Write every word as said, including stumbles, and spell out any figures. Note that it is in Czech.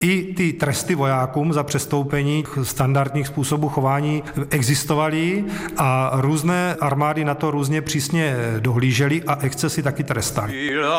I ty tresty vojákům za přestoupení standardních způsobů chování existovaly a různé armády na to různě přísně dohlížely a excesy taky trestaly.